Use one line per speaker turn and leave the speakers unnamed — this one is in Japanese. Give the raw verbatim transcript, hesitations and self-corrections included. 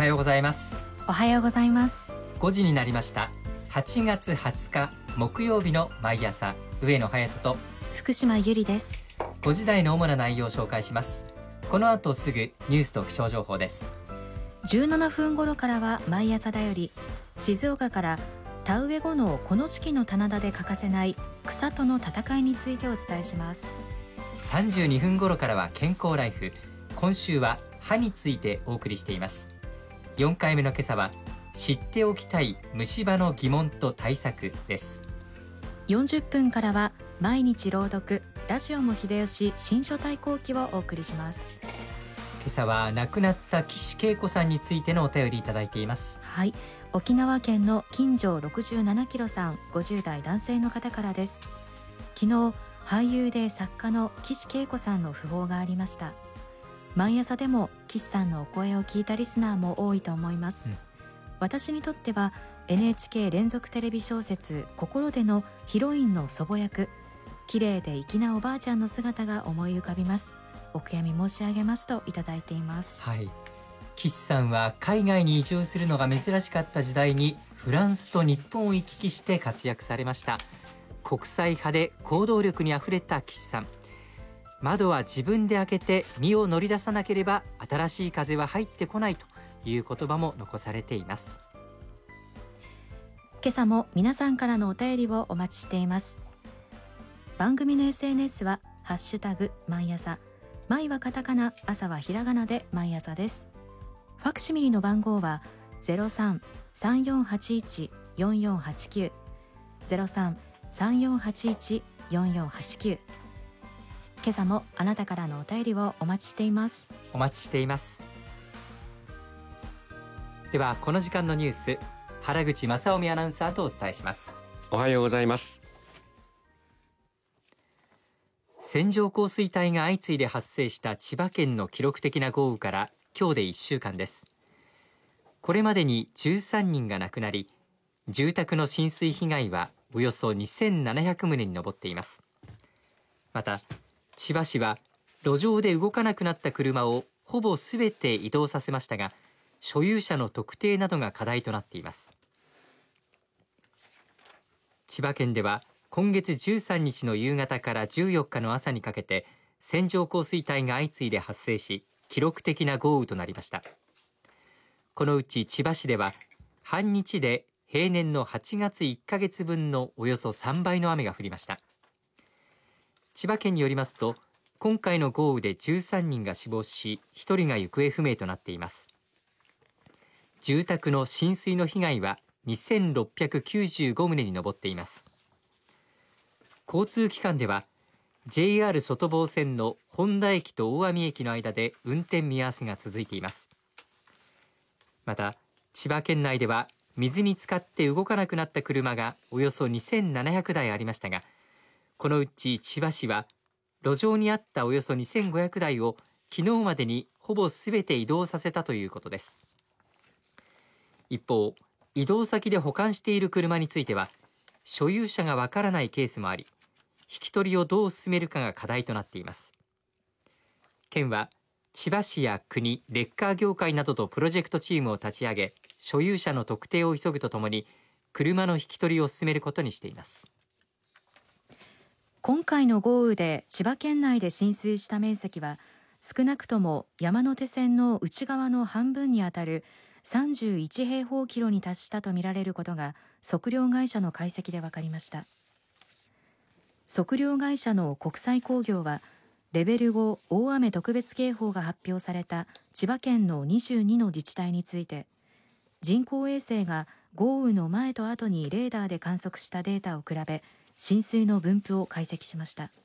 はようございます。
おはようございます。
ごじになりました。はちがつはつか木曜日の毎朝、上野隼人と
福島ゆりです。
ごじ台の主な内容を紹介します。この後すぐニュースと気象情報です。
じゅうななふん頃からは毎朝だより、静岡から田植え後のこの時期の棚田で欠かせない草との戦いについてお伝えします。
さんじゅうにふん頃からは健康ライフ。今週は歯についてお送りしています。よんかいめの今朝は知っておきたい虫歯の疑問と対策です。
よんじゅっぷんからは毎日朗読ラジオも秀吉新書対抗記をお送りします。
今朝は亡くなった岸恵子さんについてのお便りいただいています。
はい、沖縄県の金城ろくじゅうななキロさん、ごじゅう代男性の方からです。昨日俳優で作家の岸恵子さんの訃報がありました。毎朝でも岸さんのお声を聞いたリスナーも多いと思います、うん、私にとっては エヌエイチケー 連続テレビ小説心でのヒロインの祖母役、綺麗で粋なおばあちゃんの姿が思い浮かびます。お悔やみ申し上げますといただいています。
はい、岸さんは海外に移住するのが珍しかった時代にフランスと日本を行き来して活躍されました。国際派で行動力にあふれた岸さん、窓は自分で開けて身を乗り出さなければ新しい風は入ってこないという言葉も残されています。
今朝も皆さんからのお便りをお待ちしています。番組の エスエヌエス はハッシュタグ毎朝、毎はカタカナ、朝はひらがなで毎朝です。ファクシミリの番号は ゼロさん さんよんはちいち よんよんはちきゅう ゼロさん さんよんはちいち よんよんはちきゅう。今朝もあなたからのお便りをお待ちしています。
お待ちしています。ではこの時間のニュース、原口正臣アナウンサーとお伝えします。
おはようございます。
線状降水帯が相次いで発生した千葉県の記録的な豪雨から今日でいっしゅうかんです。これまでにじゅうさんにんが亡くなり、住宅の浸水被害はおよそにせんななひゃくとうに上っています。また千葉市は路上で動かなくなった車をほぼすべて移動させましたが、所有者の特定などが課題となっています。千葉県では今月じゅうさんにちの夕方からじゅうよっかの朝にかけて線状降水帯が相次いで発生し、記録的な豪雨となりました。このうち千葉市では半日で平年のはちがついっかげつぶんのおよそさんばいの雨が降りました。千葉県によりますと、今回の豪雨でじゅうさんにんが死亡し、ひとりが行方不明となっています。住宅の浸水の被害はにせんろっぴゃくきゅうじゅうごとうに上っています。交通機関では ジェイアール 外房線の本田駅と大網駅の間で運転見合わせが続いています。また千葉県内では水に浸かって動かなくなった車がおよそにせんななひゃくだいありましたが、このうち千葉市は路上にあったおよそにせんごひゃくだいを昨日までにほぼすべて移動させたということです。一方、移動先で保管している車については所有者がわからないケースもあり、引き取りをどう進めるかが課題となっています。県は千葉市や国、レッカー業界などとプロジェクトチームを立ち上げ、所有者の特定を急ぐとともに車の引き取りを進めることにしています。
今回の豪雨で千葉県内で浸水した面積は少なくとも山手線の内側の半分にあたるさんじゅういちへいほうキロに達したとみられることが測量会社の解析で分かりました。測量会社の国際工業はレベルご大雨特別警報が発表された千葉県のにじゅうにの自治体について、人工衛星が豪雨の前と後にレーダーで観測したデータを比べ浸水の分布を解析しました。